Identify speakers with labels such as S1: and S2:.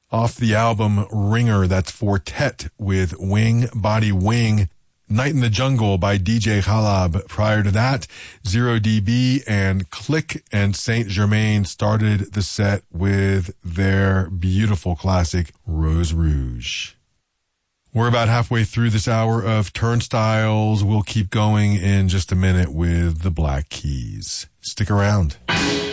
S1: Off the album Ringer, that's Fortet with Wing, Body Wing. Night in the Jungle by DJ Khalab. Prior to that, Zero DB and Click and Saint Germain started the set with their beautiful classic, Rose Rouge. We're about halfway through this hour of Turnstiles. We'll keep going in just a minute with the Black Keys. Stick around.